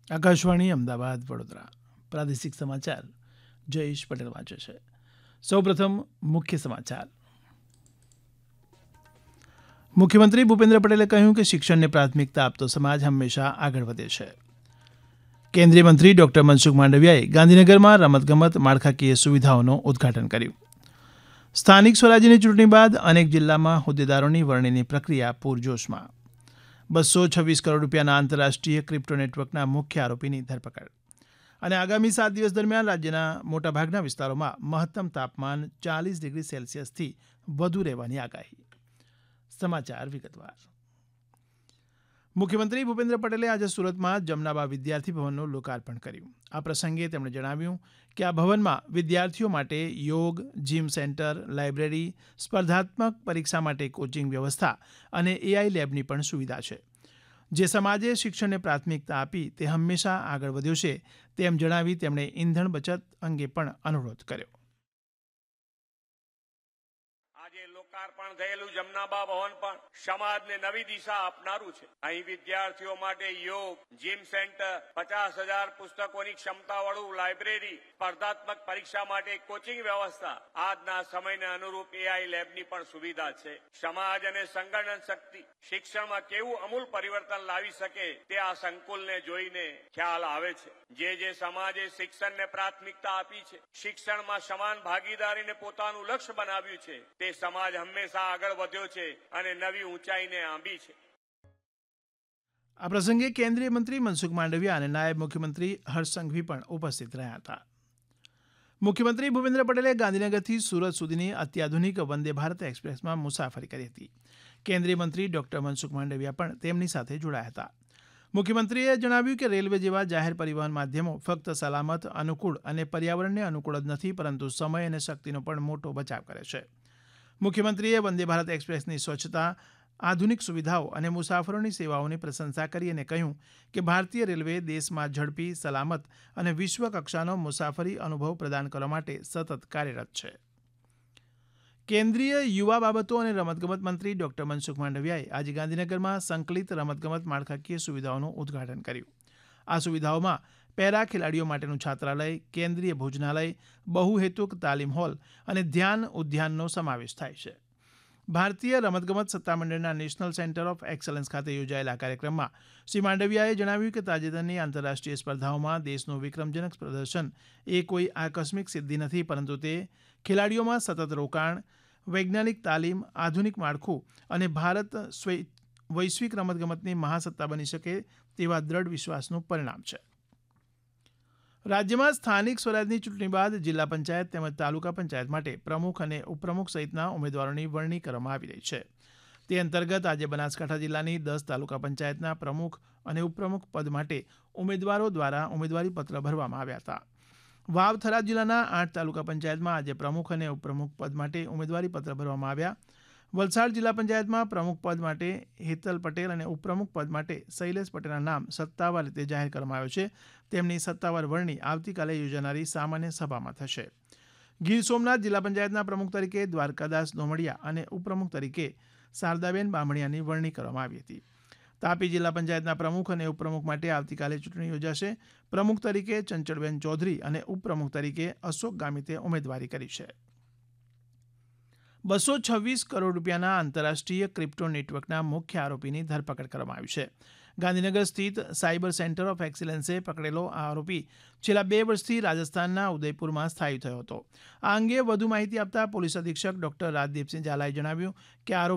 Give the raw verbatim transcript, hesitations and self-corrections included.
આકાશવાણી અમદાવાદ વડોદરા પ્રાદેશિક સમાચાર જયેશ પટેલ વાંચે છે. સૌપ્રથમ મુખ્ય સમાચાર. મુખ્યમંત્રી ભૂપેન્દ્ર પટેલે કહ્યું કે શિક્ષણને પ્રાથમિકતા આપતો સમાજ હંમેશા આગળ વધે છે. કેન્દ્રીય મંત્રી ડોક્ટર મનસુખ માંડવિયાએ ગાંધીનગરમાં રમતગમત માળખાકીય સુવિધાઓનું ઉદઘાટન કર્યું. સ્થાનિક સ્વરાજ્યની ચૂંટણી બાદ અનેક જિલ્લામાં હોદ્દેદારોની વરણીની પ્રક્રિયા પૂરજોશમાં. બસો છવ્વીસ કરોડ રૂપિયાના આંતરરાષ્ટ્રીય ક્રિપ્ટો નેટવર્કના મુખ્ય આરોપીની ધરપકડ. અને આગામી સાત દિવસ દરમિયાન રાજ્યના મોટાભાગના વિસ્તારોમાં મહત્તમ તાપમાન ચાલીસ ડિગ્રી સેલ્સિયસથી વધુ રહેવાની આગાહી. સમાચાર વિગતવાર. મુખ્યમંત્રી ભૂપેન્દ્ર પટેલે આજે સુરતમાં જમનાબા વિદ્યાર્થી ભવનનું લોકાર્પણ કર્યું. આ પ્રસંગે તેમણે જણાવ્યું કે આ ભવનમાં વિદ્યાર્થીઓ માટે યોગ, જીમ સેન્ટર, લાઇબ્રેરી, સ્પર્ધાત્મક પરીક્ષા માટે કોચિંગ વ્યવસ્થા અને એઆઈ લેબની પણ સુવિધા છે. જે સમાજે શિક્ષણને પ્રાથમિકતા આપી તે હંમેશા આગળ વધ્યો છે તેમ જણાવી તેમણે ઇંધણ બચત અંગે પણ અનુરોધ કર્યો. આજે લોકાર્પણ થયેલું જમનાબા ભવન પણ સમાજને નવી દિશા આપનારું છે. અહીં વિદ્યાર્થીઓ માટે યોગ, જીમ સેન્ટર, પચાસ હજાર પુસ્તકોની ક્ષમતાવાળું લાઇબ્રેરી, સ્પર્ધાત્મક પરીક્ષા માટે કોચિંગ વ્યવસ્થા, આજના સમયને અનુરૂપ એઆઈ લેબની પણ સુવિધા છે. સમાજ અને સંગઠન શક્તિ શિક્ષણમાં કેવું અમૂલ પરિવર્તન લાવી શકે તે આ સંકુલને જોઈને ખ્યાલ આવે છે. જે જે સમાજે શિક્ષણને પ્રાથમિકતા આપી છે, શિક્ષણમાં સમાન ભાગીદારીને પોતાનું લક્ષ્ય બનાવ્યું છે, તે સમાજ હંમેશા આગળ વધ્યો છે અને નવી ઊંચાઈને આંબી છે. આ પ્રસંગે કેન્દ્રીય મંત્રી મનસુખ માંડવિયા અને નાયબ મુખ્યમંત્રી હર્ષ સંઘવી પણ ઉપસ્થિત રહ્યા હતા. મુખ્યમંત્રી ભૂપેન્દ્ર પટેલે ગાંધીનગરથી સુરત સુધીની અત્યાધુનિક વંદે ભારત એક્સપ્રેસમાં મુસાફરી કરી હતી. કેન્દ્રીય મંત્રી ડોક્ટર મનસુખ માંડવિયા પણ તેમની સાથે જોડાયા હતા. મુખ્યમંત્રીએ જણાવ્યું કે રેલવે જેવા જાહેર પરિવહન માધ્યમો ફક્ત સલામત, અનુકૂળ અને પર્યાવરણને અનુકૂળ જ નથી પરંતુ સમય અને શક્તિનો પણ મોટો બચાવ કરે છે. મુખ્યમંત્રીએ વંદે ભારત એક્સપ્રેસની સ્વચ્છતા, આધુનિક સુવિધાઓ અને મુસાફરોની સેવાઓની પ્રશંસા કરી અને કહ્યું કે ભારતીય રેલવે દેશમાં ઝડપી, સલામત અને વિશ્વ કક્ષાનો મુસાફરી અનુભવ પ્રદાન કરવા માટે સતત કાર્યરત છે. કેન્દ્રીય યુવા બાબતો અને રમતગમત મંત્રી ડોક્ટર મનસુખ માંડવિયાએ આજે ગાંધીનગરમાં સંકલિત રમતગમત માળખાકીય સુવિધાઓનું ઉદઘાટન કર્યું. આ સુવિધાઓમાં પેરા ખેલાડીઓ માટેનું છાત્રાલય, કેન્દ્રીય ભોજનાલય, બહુહેતુક તાલીમ હોલ અને ધ્યાન ઉદ્યાનનો સમાવેશ થાય છે. ભારતીય રમતગમત સત્તામંડળના નેશનલ સેન્ટર ઓફ એક્સલન્સ ખાતે યોજાયેલા કાર્યક્રમમાં શ્રી માંડવિયાએ જણાવ્યું કે તાજેતરની આંતરરાષ્ટ્રીય સ્પર્ધાઓમાં દેશનું વિક્રમજનક પ્રદર્શન એ કોઈ આકસ્મિક સિદ્ધિ નથી પરંતુ તે ખેલાડીઓમાં સતત રોકાણ, વૈજ્ઞાનિક તાલીમ, આધુનિક માળખું અને ભારત વૈશ્વિક રમતગમતની મહાસત્તા બની શકે તેવા દ્રઢ વિશ્વાસનું પરિણામ છે. રાજ્યમાં સ્થાનિક સ્વરાજની ચૂંટણી બાદ જિલ્લા પંચાયત તેમજ તાલુકા પંચાયત માટે પ્રમુખ અને ઉપપ્રમુખ સહિતના ઉમેદવારોની વરણી કરવામાં આવી રહી છે. તે અંતર્ગત આજે બનાસકાંઠા જિલ્લાની દસ તાલુકા પંચાયતના પ્રમુખ અને ઉપપ્રમુખ પદ માટે ઉમેદવારો દ્વારા ઉમેદવારીપત્ર ભરવામાં આવ્યા હતા. વાવ થરાદ જિલ્લાના આઠ તાલુકા પંચાયતમાં આજે પ્રમુખ અને ઉપપ્રમુખ પદ માટે ઉમેદવારીપત્ર ભરવામાં આવ્યા. વલસાડ જિલ્લા પંચાયતમાં પ્રમુખ પદ માટે હેતલ પટેલ અને ઉપપ્રમુખ પદ માટે શૈલેષ પટેલના નામ સત્તાવાર રીતે જાહેર કરવામાં આવ્યો છે. તેમની સત્તાવાર વરણી આવતીકાલે યોજાનારી સામાન્ય સભામાં થશે. ગીર સોમનાથ જિલ્લા પંચાયતના પ્રમુખ તરીકે દ્વારકાદાસ દોમડિયા અને ઉપપ્રમુખ તરીકે શારદાબેન બામણિયાની વરણી કરવામાં આવી હતી. તાપી જિલ્લા પંચાયતના પ્રમુખ અને ઉપપ્રમુખ માટે આવતીકાલે ચૂંટણી યોજાશે. પ્રમુખ તરીકે ચંચળબેન ચૌધરી અને ઉપપ્રમુખ તરીકે અશોક ગામિતે ઉમેદવારી કરી છે. બસો છવ્વીસ કરોડ રૂપિયાના આંતરરાષ્ટ્રીય ક્રિપ્ટો નેટવર્કના મુખ્ય આરોપીની ધરપકડ કરવામાં આવી છે. ગાંધીનગર સ્થિત સાયબર સેન્ટર ઓફ એક્સલન્સે પકડેલો આ આરોપી છેલ્લા બે વર્ષથી રાજસ્થાનના ઉદયપુરમાં સ્થાયી થયો હતો. આ અંગે વધુ માહિતી આપતા પોલીસ અધિક્ષક ડોક્ટર રાજદીપસિંહ ઝાલાએ જણાવ્યું કે આરોપી